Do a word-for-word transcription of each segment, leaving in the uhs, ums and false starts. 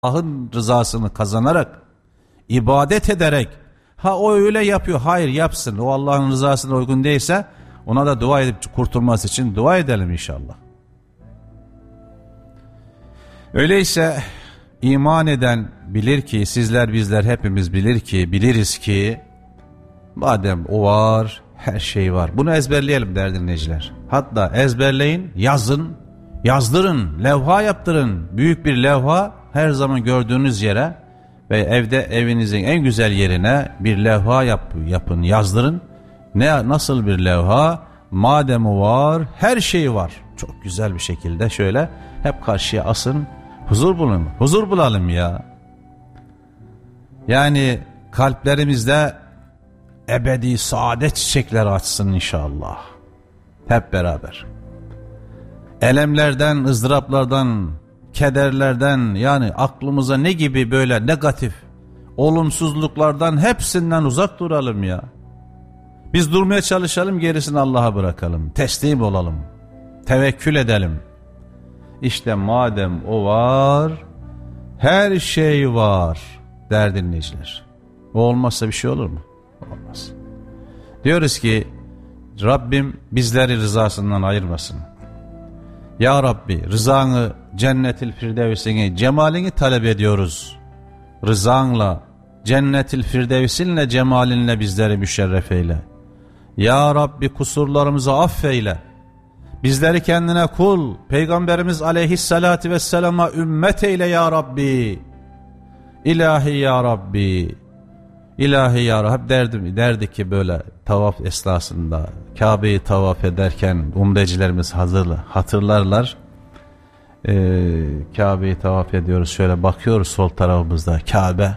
Allah'ın rızasını kazanarak, ibadet ederek, ha o öyle yapıyor, hayır yapsın, o Allah'ın rızasına uygun değilse ona da dua edip kurtulması için dua edelim inşallah. Öyleyse iman eden bilir ki, sizler bizler hepimiz bilir ki, biliriz ki madem o var, her şey var. Bunu ezberleyelim değerli dinleyiciler. Hatta ezberleyin, yazın, yazdırın, levha yaptırın. Büyük bir levha her zaman gördüğünüz yere ve evde evinizin en güzel yerine bir levha yap, yapın, yazdırın. Ne, nasıl bir levha? Madem o var, her şey var. Çok güzel bir şekilde şöyle hep karşıya asın. Huzur bulun, huzur bulalım ya. Yani kalplerimizde ebedi saadet çiçekleri açsın inşallah. Hep beraber. Elemlerden, ızdıraplardan, kederlerden, yani aklımıza ne gibi böyle negatif, olumsuzluklardan hepsinden uzak duralım ya. Biz durmaya çalışalım, gerisini Allah'a bırakalım. Teslim olalım. Tevekkül edelim. İşte madem o var, her şey var değerli dinleyiciler. O olmazsa bir şey olur mu? Olmaz. Diyoruz ki Rabbim bizleri rızasından ayırmasın. Ya Rabbi, rızanı, cennetil firdevsini, cemalini talep ediyoruz. Rızanla, cennetil firdevsinle, cemalinle bizleri müşerref eyle. Ya Rabbi, kusurlarımızı affeyle. Bizleri kendine kul, Peygamberimiz aleyhissalatu vesselama ümmet eyle ya Rabbi. İlahi ya Rabbi. İlahi ya Rabbi. Hep derdim, derdik ki böyle tavaf esnasında, Kabe'yi tavaf ederken umrecilerimiz hazırla, hatırlarlar. Ee, Kabe'yi tavaf ediyoruz, şöyle bakıyoruz sol tarafımızda Kabe.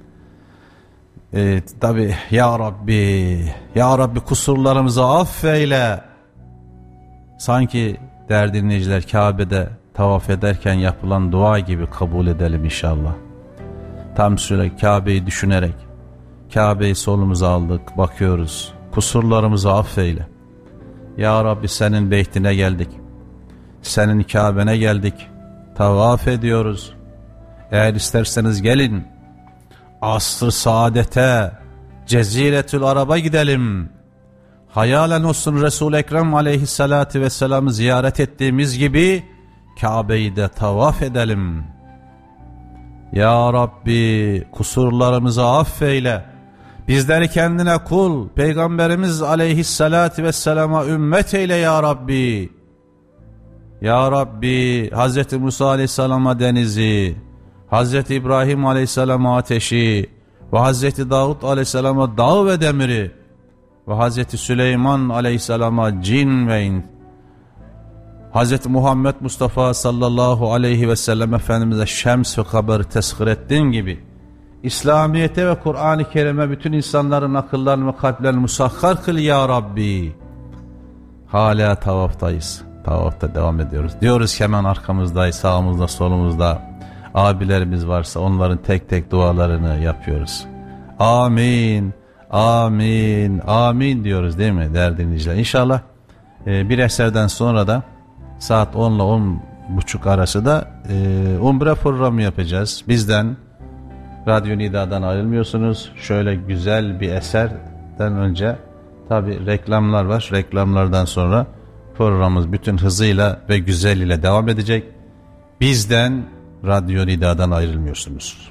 Ee, tabi ya Rabbi, ya Rabbi kusurlarımızı affeyle. Sanki değerli dinleyiciler Kabe'de tavaf ederken yapılan dua gibi kabul edelim inşallah. Tam şöyle Kabe'yi düşünerek, Kabe'yi solumuza aldık, bakıyoruz. Kusurlarımızı affeyle. Ya Rabbi, senin beytine geldik. Senin Kabe'ne geldik. Tavaf ediyoruz. Eğer isterseniz gelin. Asr-ı saadete, Ceziretül Arab'a gidelim. Hayalen olsun Resul-i Ekrem aleyhissalatu vesselam'ı ziyaret ettiğimiz gibi Kabe'yi de tavaf edelim. Ya Rabbi, kusurlarımızı affeyle. Bizleri kendine kul, Peygamberimiz aleyhissalatu vesselama ümmet eyle ya Rabbi. Ya Rabbi, Hazreti Musa aleyhisselama denizi, Hazreti İbrahim aleyhisselama ateşi ve Hazreti Davud aleyhisselama dağ ve demiri ve Hazreti Süleyman aleyhisselama cin ve in, Hazreti Muhammed Mustafa sallallahu aleyhi ve sellem Efendimiz'e şems ve kaberi teshir ettiğin gibi İslamiyet'e ve Kur'an-ı Kerim'e bütün insanların akıllarını ve kalplerini musahhar kıl ya Rabbi. Hala tavaftayız. Tavafta devam ediyoruz. Diyoruz ki hemen arkamızdayız, sağımızda, solumuzda abilerimiz varsa onların tek tek dualarını yapıyoruz. Amin, amin, amin diyoruz değil mi değerli dinleyiciler? İnşallah e, bir eserden sonra da saat on ile on buçuk arası da e, umre programı yapacağız. Bizden, Radyo Nida'dan ayrılmıyorsunuz. Şöyle güzel bir eserden önce tabi reklamlar var. Reklamlardan sonra programımız bütün hızıyla ve güzeliyle devam edecek. Bizden, Radyo Nida'dan ayrılmıyorsunuz.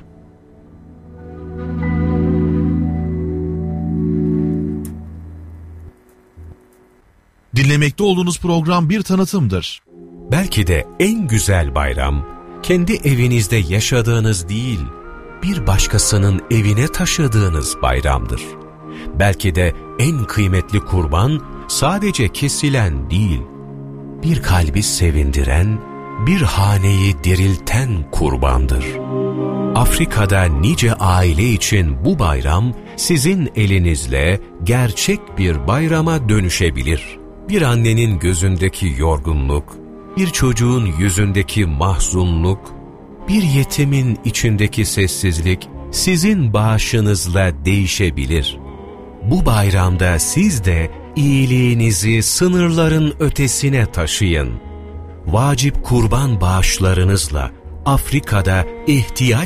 Dinlemekte olduğunuz program bir tanıtımdır. Belki de en güzel bayram, kendi evinizde yaşadığınız değil, bir başkasının evine taşıdığınız bayramdır. Belki de en kıymetli kurban, sadece kesilen değil, bir kalbi sevindiren, bir haneyi dirilten kurbandır. Afrika'da nice aile için bu bayram, sizin elinizle gerçek bir bayrama dönüşebilir. Bir annenin gözündeki yorgunluk, bir çocuğun yüzündeki mahzunluk, bir yetimin içindeki sessizlik sizin bağışınızla değişebilir. Bu bayramda siz de iyiliğinizi sınırların ötesine taşıyın. Vacip kurban bağışlarınızla Afrika'da ihtiyaç